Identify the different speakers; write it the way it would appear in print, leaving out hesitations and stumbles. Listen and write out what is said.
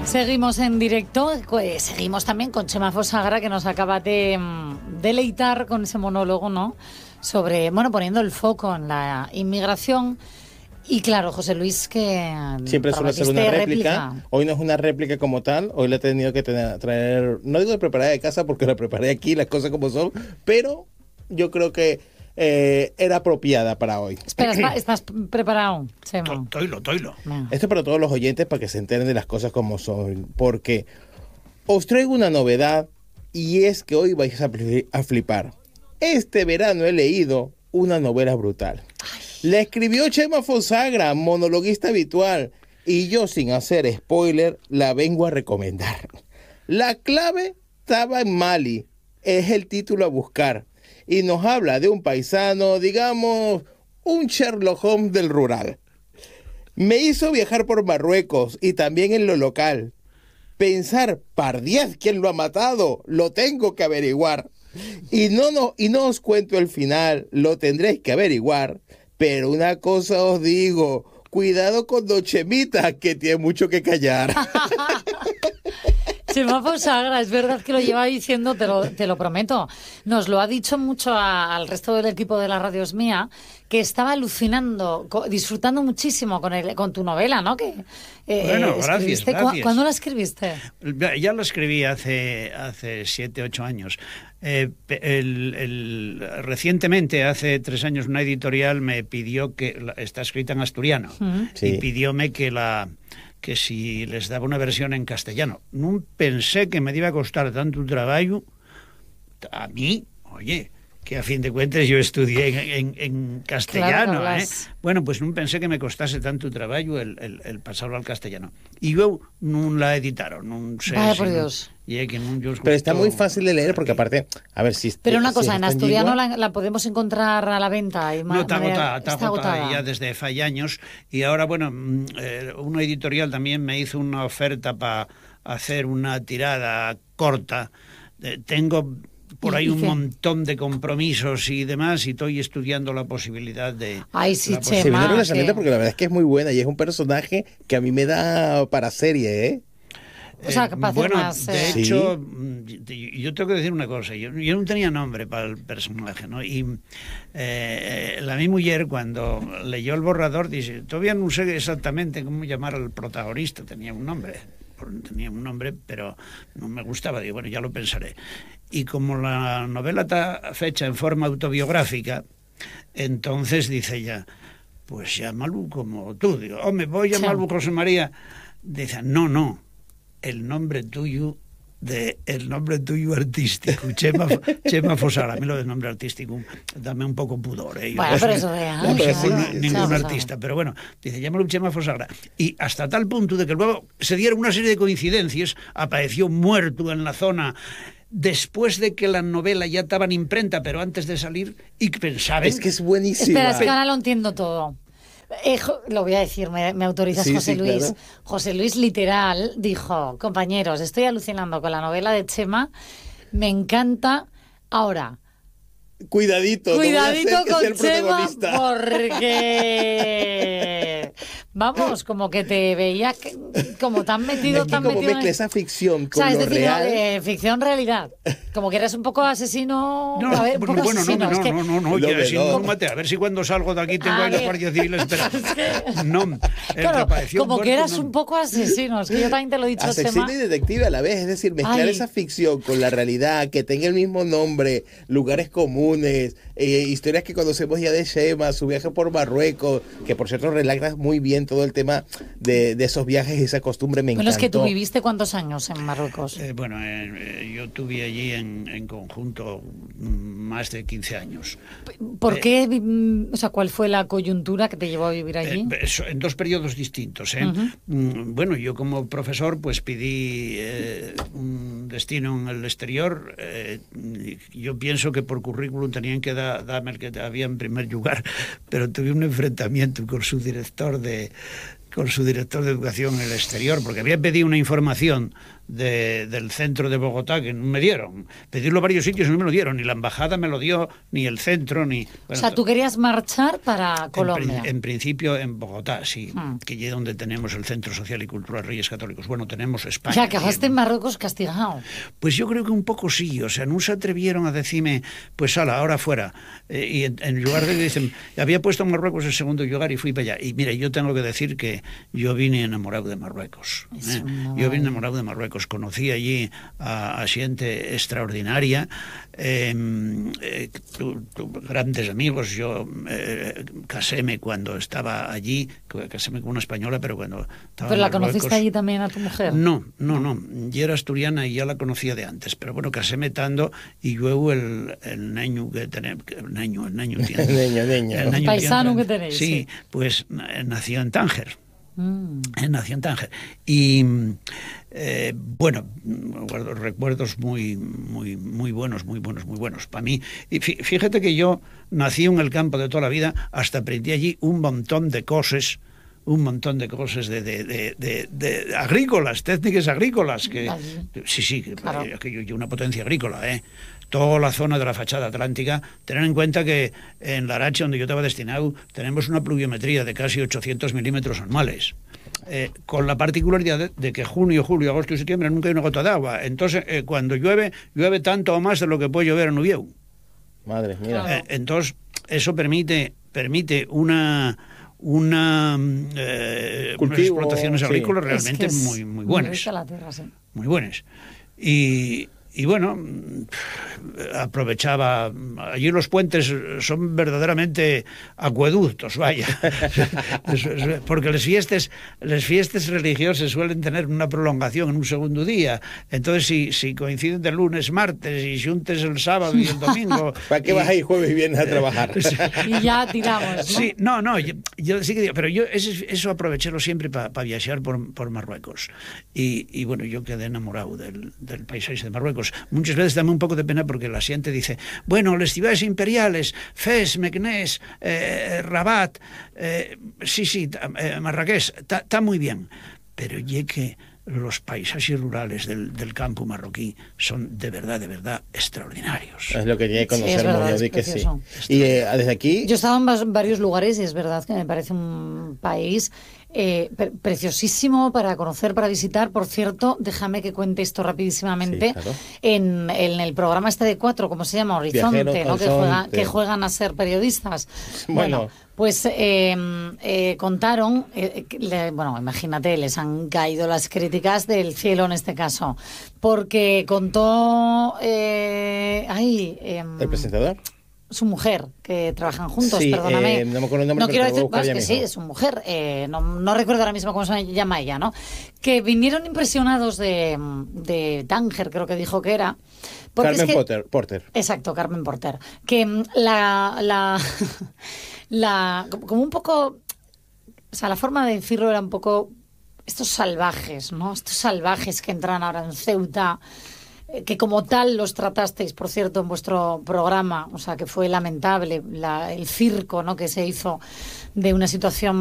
Speaker 1: Seguimos en directo, seguimos también con Chema Fosagra, que nos acaba de deleitar con ese monólogo, ¿no? Sobre, bueno, poniendo el foco en la inmigración. Y claro, José Luis, que
Speaker 2: siempre suele ser una réplica. Hoy no es una réplica como tal, hoy le he tenido que traer, no digo de preparada de casa porque la preparé aquí, las cosas como son, pero yo creo que era apropiada para hoy.
Speaker 1: Espera, ¿estás preparado?
Speaker 3: Toilo.
Speaker 2: Esto es para todos los oyentes, para que se enteren de las cosas como son, porque os traigo una novedad y es que hoy vais a flipar. Este verano he leído una novela brutal. La escribió Chema Fosagra, monologuista habitual, y yo, sin hacer spoiler, la vengo a recomendar. La clave estaba en Mali, es el título a buscar, y nos habla de un paisano, digamos, un Sherlock Holmes del rural. Me hizo viajar por Marruecos y también en lo local. Pensar, pardiez, ¿quién lo ha matado? Lo tengo que averiguar. Y no os cuento el final, lo tendréis que averiguar. Pero una cosa os digo, cuidado con Don Chemita, que tiene mucho que callar.
Speaker 1: Chema Fosagra, es verdad que lo lleva diciendo, te lo prometo. Nos lo ha dicho mucho al resto del equipo de la Radio Es Mía, que estaba alucinando, disfrutando muchísimo con tu novela, ¿no? Que,
Speaker 3: bueno, gracias.
Speaker 1: ¿Cuándo la escribiste?
Speaker 3: Ya la escribí hace 7, 8 años. Recientemente, hace 3 años, una editorial me pidió está escrita en asturiano,
Speaker 2: sí.
Speaker 3: Y pidióme que si les daba una versión en castellano. No pensé que me iba a costar tanto trabajo a mí, oye, que a fin de cuentas yo estudié en castellano,
Speaker 1: claro,
Speaker 3: Bueno, pues no pensé que me costase tanto trabajo el pasarlo al castellano. Y yo no la editaron, no sé.
Speaker 1: Vaya por Dios.
Speaker 2: Pero está muy fácil de leer porque aparte, a ver si...
Speaker 1: Pero una cosa,
Speaker 2: si
Speaker 1: en asturiano la podemos encontrar a la venta.
Speaker 3: No, está agotada ya desde hace años. Y ahora, bueno, una editorial también me hizo una oferta para hacer una tirada corta. Tengo por ahí un montón de compromisos y demás, y estoy estudiando la posibilidad de...
Speaker 1: Ay, sí, Chema.
Speaker 2: Se viene relacionamiento porque la verdad es que es muy buena y es un personaje que a mí me da para serie, ¿eh?
Speaker 1: O sea, para hacer más...
Speaker 3: de hecho, yo tengo que decir una cosa. Yo no tenía nombre para el personaje, ¿no? Y mi mujer, cuando leyó el borrador, dice, todavía no sé exactamente cómo llamar al protagonista. Tenía un nombre, pero no me gustaba. Digo, bueno, ya lo pensaré. Y como la novela está fecha en forma autobiográfica, entonces dice ella, pues llámalo como tú. Digo, voy a llamarlo José María. Dice, no. El nombre tuyo artístico, Chema Fosagra. A mí lo del nombre artístico dame un poco pudor.
Speaker 1: Bueno, pero eso
Speaker 3: ningún artista, pero bueno, dice, llámalo Chema Fosagra. Y hasta tal punto de que luego se dieron una serie de coincidencias, apareció muerto en la zona después de que la novela ya estaba en imprenta, pero antes de salir, y pensaba...
Speaker 2: Es que es buenísima.
Speaker 1: Espera, es que ahora lo entiendo todo. Lo voy a decir, ¿me autorizas, sí, José Luis? Claro. José Luis literal dijo, compañeros, estoy alucinando con la novela de Chema, me encanta. Ahora,
Speaker 2: cuidadito
Speaker 1: con Chema, porque vamos, como que te veía como tan metido,
Speaker 2: es que como mezcla esa ficción con
Speaker 1: es
Speaker 2: lo
Speaker 1: decir,
Speaker 2: real.
Speaker 1: Ficción realidad, como que eres un poco asesino.
Speaker 3: No,
Speaker 1: a ver,
Speaker 3: bueno,
Speaker 1: asesino,
Speaker 3: a ver si cuando salgo de aquí tengo ahí la Guardia Civil esperando. No,
Speaker 1: claro, como que eras un poco asesino, es que yo también te lo he dicho,
Speaker 2: asesino
Speaker 1: Chema.
Speaker 2: y detective a la vez, es decir, mezclar esa ficción con la realidad, que tenga el mismo nombre, lugares comunes, historias que conocemos ya de Chema, su viaje por Marruecos, que por cierto relatas muy bien todo el tema de esos viajes y esa costumbre. Me encantó.
Speaker 1: Bueno, es que tú viviste ¿cuántos años en Marruecos?
Speaker 3: Yo tuve allí en conjunto más de 15 años.
Speaker 1: ¿Por qué? O sea, ¿cuál fue la coyuntura que te llevó a vivir allí?
Speaker 3: En 2 periodos distintos. Bueno, yo como profesor pues pedí un destino en el exterior. Yo pienso que por currículum tenían que darme el que había en primer lugar, pero tuve un enfrentamiento con su director de educación en el exterior, porque había pedido una información del centro de Bogotá, que no me dieron. Pedirlo a varios sitios y no me lo dieron, ni la embajada me lo dio, ni el centro, ni...
Speaker 1: Bueno, o sea, tú querías marchar para Colombia.
Speaker 3: En principio en Bogotá, sí, que es donde tenemos el Centro Social y Cultural Reyes Católicos. Bueno, tenemos España.
Speaker 1: Ya, acabaste en Marruecos castigado.
Speaker 3: Pues yo creo que un poco sí, o sea, no se atrevieron a decirme, pues ala, ahora fuera. Y en lugar de dicen, había puesto Marruecos en segundo lugar y fui para allá. Y mira, yo tengo que decir que yo vine enamorado de Marruecos. Yo vine enamorado de Marruecos. Conocí allí a gente extraordinaria, grandes amigos. Yo caséme cuando estaba allí, caséme con una española, pero cuando estaba
Speaker 1: ¿Pero la
Speaker 3: en Marruecos,
Speaker 1: conociste allí también a tu mujer?
Speaker 3: No. Yo era asturiana y ya la conocía de antes, pero bueno, caséme tanto y luego el niño que tenemos, el niño
Speaker 1: el paisano que tenéis.
Speaker 3: Sí, pues nació en Tánger. Nació en Tánger. Y bueno, guardo recuerdos muy buenos. Para mí, y fíjate que yo nací en el campo de toda la vida, hasta aprendí allí un montón de cosas de agrícolas, técnicas agrícolas, que sí, claro. Que una potencia agrícola, toda la zona de la fachada atlántica. Tener en cuenta que en Larache, donde yo estaba destinado, tenemos una pluviometría de casi 800 milímetros anuales, con la particularidad de que junio, julio, agosto y septiembre nunca hay una gota de agua. Entonces, cuando llueve tanto o más de lo que puede llover en Uvieu.
Speaker 2: Madre mía.
Speaker 3: Claro. Entonces, eso permite unas explotaciones agrícolas realmente muy buenas.
Speaker 1: La tierra, sí.
Speaker 3: Muy buenas. Y bueno, aprovechaba. Allí los puentes son verdaderamente acueductos, vaya. Porque las fiestas religiosas suelen tener una prolongación en un segundo día. Entonces, si coinciden de lunes, martes y juntes el sábado y el domingo.
Speaker 2: ¿Para qué vas ahí jueves y vienes a trabajar?
Speaker 1: Y ya tiramos, ¿no?
Speaker 3: Sí, no, yo sí que digo, pero yo eso aprovechélo siempre para viajar por Marruecos. Y bueno, yo quedé enamorado del paisaje de Marruecos. Muchas veces dame un poco de pena porque la gente dice, bueno, las ciudades imperiales, Fez, Meknès, Rabat, Marrakech, está muy bien, pero ya que los paisajes rurales del campo marroquí son de verdad extraordinarios.
Speaker 2: Es lo que tiene que conocer,
Speaker 1: sí,
Speaker 2: que sí. Y desde aquí...
Speaker 1: Yo he estado en varios lugares y es verdad que me parece un país preciosísimo para conocer, para visitar. Por cierto, déjame que cuente esto rapidísimamente. Sí, claro. En el programa este de 4, ¿cómo se llama? Horizonte, ¿no? Que juegan a ser periodistas. Bueno, pues contaron, bueno, imagínate, les han caído las críticas del cielo en este caso, porque contó
Speaker 2: el presentador,
Speaker 1: su mujer, que trabajan juntos,
Speaker 2: sí,
Speaker 1: perdóname.
Speaker 2: No me acuerdo el nombre,
Speaker 1: no quiero decir, es que sí, es su mujer, no recuerdo ahora mismo cómo se llama ella, ¿no? Que vinieron impresionados de Tánger, creo que dijo que era.
Speaker 2: Carmen Porter.
Speaker 1: Exacto, Carmen Porter. Que como un poco, o sea, la forma de decirlo era un poco estos salvajes, ¿no? Estos salvajes que entran ahora en Ceuta, que como tal los tratasteis, por cierto, en vuestro programa, o sea, que fue lamentable el circo, ¿no?, que se hizo de una situación